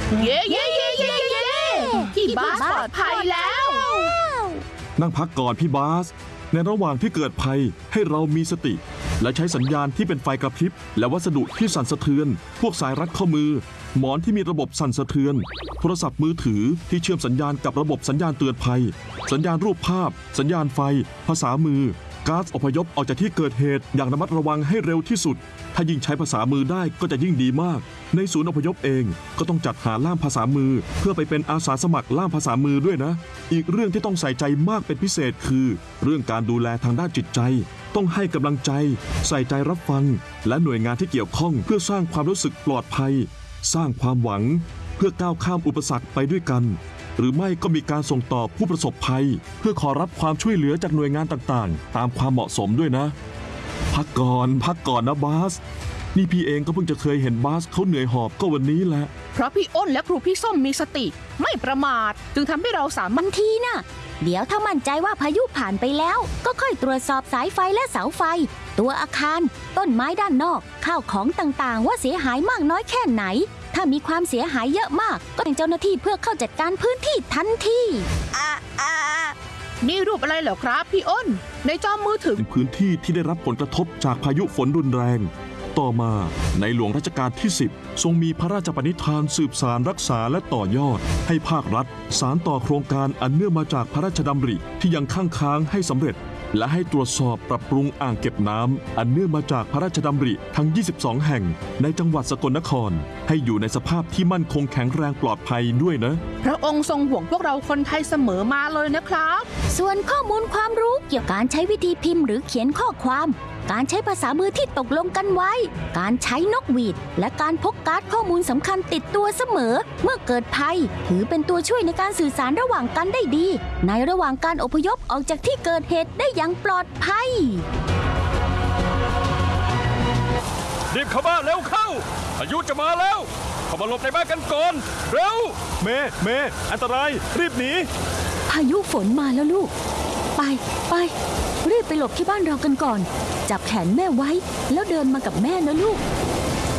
เย้เย้เย้เย้เย้พี่บาสปลอดภัยแล้วนั่งพักก่อนพี่บาสในระหว่างที่เกิดภัยให้เรามีสติและใช้สัญญาณที่เป็นไฟกระพริบและวัสดุที่สั่นสะเทือนพวกสายรัดข้อมือหมอนที่มีระบบสั่นสะเทือนโทรศัพท์มือถือที่เชื่อมสัญญาณกับระบบสัญญาณเตือนภัยสัญญาณรูปภาพสัญญาณไฟภาษามือก๊าซอพยพออกจากที่เกิดเหตุอย่างระมัดระวังให้เร็วที่สุดถ้ายิ่งใช้ภาษามือได้ก็จะยิ่งดีมากในศูนย์อพยพเองก็ต้องจัดหาล่ามภาษามือเพื่อไปเป็นอาสาสมัครล่ามภาษามือด้วยนะอีกเรื่องที่ต้องใส่ใจมากเป็นพิเศษคือเรื่องการดูแลทางด้านจิตใจต้องให้กำลังใจใส่ใจรับฟังและหน่วยงานที่เกี่ยวข้องเพื่อสร้างความรู้สึกปลอดภัยสร้างความหวังเพื่อก้าวข้ามอุปสรรคไปด้วยกันหรือไม่ก็มีการส่งต่อผู้ประสบภัยเพื่อขอรับความช่วยเหลือจากหน่วยงานต่างๆตามความเหมาะสมด้วยนะพักก่อนนะบาสนี่พี่เองก็เพิ่งจะเคยเห็นบาสเขาเหนื่อยหอบก็วันนี้แหละเพราะพี่อ้นและครูพี่ส้มมีสติไม่ประมาทจึงทำให้เราสามารถบางทีน่ะเดี๋ยวถ้ามั่นใจว่าพายุผ่านไปแล้วก็ค่อยตรวจสอบสายไฟและเสาไฟตัวอาคารต้นไม้ด้านนอกข้าวของต่างๆว่าเสียหายมากน้อยแค่ไหนถ้ามีความเสียหายเยอะมากก็แจ้งเจ้าหน้าที่เพื่อเข้าจัดการพื้นที่ทันทีนี่รูปอะไรเหรอครับพี่อ้นในจอมือถือพื้นที่ที่ได้รับผลกระทบจากพายุฝนรุนแรงต่อมาในหลวงรัชกาลที่ 10 ทรงมีพระราชปณิธานสืบสานรักษาและต่อยอดให้ภาครัฐสานต่อโครงการอันเนื่องมาจากพระราชดำริที่ยังค้างให้สำเร็จและให้ตรวจสอบปรับปรุงอ่างเก็บน้ำอันเนื่องมาจากพระราชดำริทั้ง 22 แห่งในจังหวัดสกลนครให้อยู่ในสภาพที่มั่นคงแข็งแรงปลอดภัยด้วยนะพระองค์ทรงห่วงพวกเราคนไทยเสมอมาเลยนะครับส่วนข้อมูลความรู้เกี่ยวกับการใช้วิธีพิมพ์หรือเขียนข้อความการใช้ภาษามือที่ตกลงกันไว้การใช้นกหวีดและการพกการ์ดข้อมูลสำคัญติดตัวเสมอเมื่อเกิดภัยถือเป็นตัวช่วยในการสื่อสารระหว่างกันได้ดีในระหว่างการอพยพออกจากที่เกิดเหตุได้อย่างปลอดภัยรีบเข้าบ้านเร็วเข้าพายุจะมาแล้วเข้ามาหลบในบ้านกันก่อนเร็วเมอันตรายรีบหนีพายุฝนมาแล้วลูกไปรีบไปหลบที่บ้านเรากันก่อนจับแขนแม่ไว้แล้วเดินมากับแม่นะลูก